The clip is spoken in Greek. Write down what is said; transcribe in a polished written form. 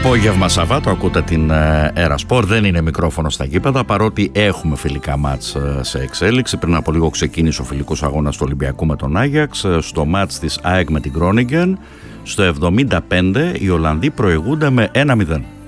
Απόγευμα Σαββάτο, ακούτε την Ερασπορ. Δεν είναι μικρόφωνο στα γήπεδα, παρότι έχουμε φιλικά μάτς σε εξέλιξη. Πριν από λίγο ξεκίνησε ο φιλικός αγώνας του Ολυμπιακού με τον Άγιαξ. Στο μάτς της ΑΕΚ με την Groningen, στο 75 οι Ολλανδοί προηγούνται με 1-0.